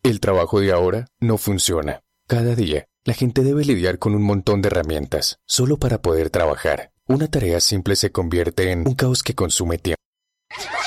El trabajo de ahora no funciona. Cada día, la gente debe lidiar con un montón de herramientas solo para poder trabajar. Una tarea simple se convierte en un caos que consume tiempo.